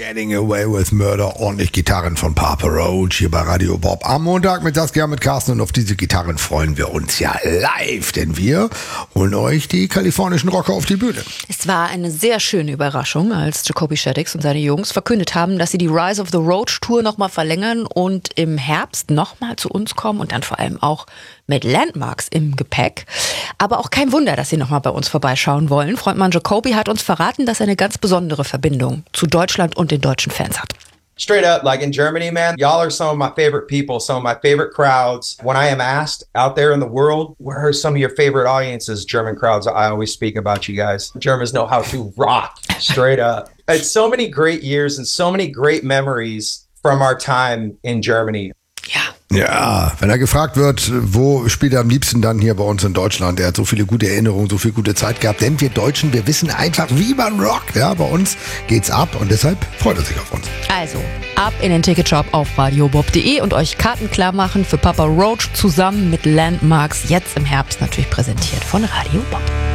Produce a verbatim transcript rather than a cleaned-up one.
Getting Away with Murder, ordentlich Gitarren von Papa Roach hier bei Radio Bob am Montag mit Saskia, mit Carsten, und auf diese Gitarren freuen wir uns ja live, denn wir holen euch die kalifornischen Rocker auf die Bühne. Es war eine sehr schöne Überraschung, als Jacoby Shaddix und seine Jungs verkündet haben, dass sie die Rise of the Roach Tour nochmal verlängern und im Herbst nochmal zu uns kommen und dann vor allem auch mit Landmarks im Gepäck. Aber auch kein Wunder, dass sie nochmal bei uns vorbeischauen wollen. Frontmann Jacoby hat uns verraten, dass er eine ganz besondere Verbindung zu Deutschland und den deutschen Fans hat. Straight up, like in Germany, man, y'all are some of my favorite people, some of my favorite crowds. When I am asked out there in the world, where are some of your favorite audiences, German crowds, I always speak about you guys. Germans know how to rock, straight up. It's so many great years and so many great memories from our time in Germany. Ja. Ja, wenn er gefragt wird, wo spielt er am liebsten, dann hier bei uns in Deutschland. Er hat so viele gute Erinnerungen, so viel gute Zeit gehabt. Denn wir Deutschen, wir wissen einfach, wie man rockt. Ja, bei uns geht's ab und deshalb freut er sich auf uns. Also, ab in den Ticketshop auf radiobob punkt de und euch Karten klar machen für Papa Roach zusammen mit Landmarks. Jetzt im Herbst natürlich präsentiert von Radio Bob.